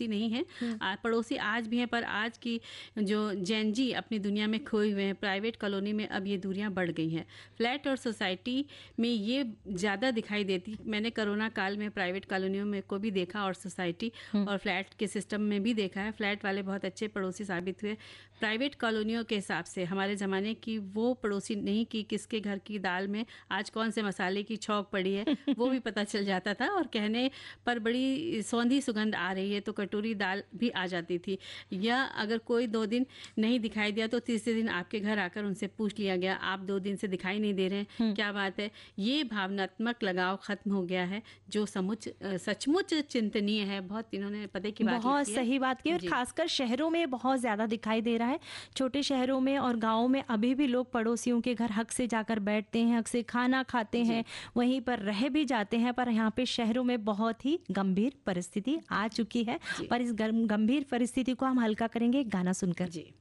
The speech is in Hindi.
पड़ोसी नहीं है। पड़ोसी आज भी हैं, पर आज की जो जेन जी अपनी दुनिया में खोए हुए हैं। प्राइवेट कॉलोनी में अब ये दूरियां बढ़ गई हैं। फ्लैट और सोसाइटी में ये ज़्यादा दिखाई देती। मैंने कोरोना काल में प्राइवेट कॉलोनियों में को भी देखा और सोसाइटी और फ्लैट के सिस्टम में भी देखा है। फ्लैट वाले बहुत अच्छे पड़ोसी साबित हुए। प्राइवेट कॉलोनियों के हिसाब से हमारे ज़माने की वो पड़ोसी नहीं कि किसके घर की दाल में आज कौन से मसाले की छौंक पड़ी है, वो भी पता चल जाता था। और कहने पर बड़ी सौंधी सुगंध आ रही है तो कटोरी दाल भी आ जाती थी। या अगर कोई 2 दिन नहीं दिखाई दिया तो तीसरे दिन आपके घर आकर उनसे पूछ लिया गया, आप 2 दिन से दिखाई नहीं दे रहे हैं, क्या बात है। ये भावनात्मक लगाव खत्म हो गया है, जो सचमुच चिंतनीय है। बहुत इन्होंने पते की बात बहुत सही बात की, और खासकर शहरों में बहुत ज़्यादा दिखाई दे रहा है। छोटे शहरों में और गाँव में अभी भी लोग पड़ोसियों के घर हक से जाकर बैठते हैं, हक से खाना खाते हैं, वहीं पर रह भी जाते हैं। पर यहाँ पे शहरों में बहुत ही गंभीर परिस्थिति आ चुकी है। पर इस गंभीर परिस्थिति को हम हल्का करेंगे गाना सुनकर। जी।